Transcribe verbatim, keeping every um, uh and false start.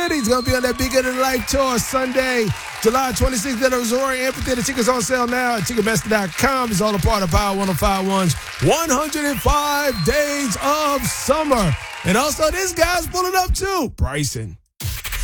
He's going to be on that Big End of Life tour Sunday, July twenty-sixth at the Missouri Amphitheater. Tickets on sale now at Ticketmaster dot com. It's all a part of Power one oh five one's one hundred five Days of Summer. And also, this guy's pulling up too, Bryson.